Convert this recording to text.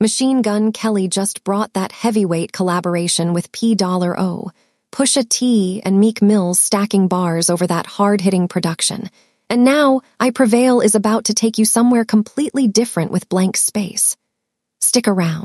Machine Gun Kelly just brought that heavyweight collaboration with P$O, Pusha T and Meek Mills stacking bars over that hard-hitting production. And now, I Prevail is about to take you somewhere completely different with Blank Space. Stick around.